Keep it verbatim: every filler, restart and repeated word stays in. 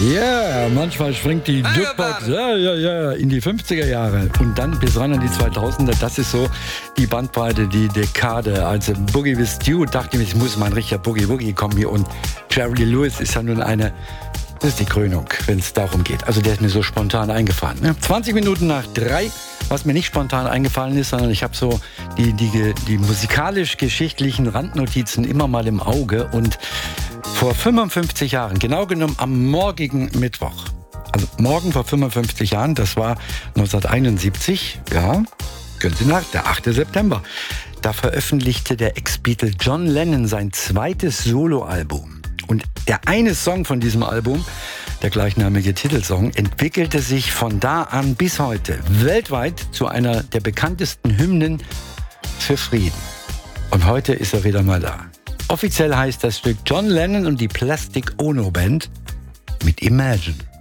Ja, yeah, manchmal springt die Jukebox ja, ja, ja, in die fünfziger Jahre und dann bis ran an die zweitausender. Das ist so die Bandbreite, die Dekade. Also Boogie with Stu, dachte ich, es muss mal ein richtiger Boogie-Woogie kommen hier. Und Jerry Lee Lewis ist ja nun eine, das ist die Krönung, wenn es darum geht. Also der ist mir so spontan eingefallen. Ne? zwanzig Minuten nach drei, was mir nicht spontan eingefallen ist, sondern ich habe so die, die, die musikalisch-geschichtlichen Randnotizen immer mal im Auge. Und vor fünfundfünfzig Jahren, genau genommen am morgigen Mittwoch, also morgen vor fünfundfünfzig Jahren, das war neunzehnhunderteinundsiebzig, ja, können Sie nach, der achte September, da veröffentlichte der Ex-Beatle John Lennon sein zweites Soloalbum. Und der eine Song von diesem Album, der gleichnamige Titelsong, entwickelte sich von da an bis heute weltweit zu einer der bekanntesten Hymnen für Frieden. Und heute ist er wieder mal da. Offiziell heißt das Stück John Lennon und die Plastic Ono Band mit Imagine.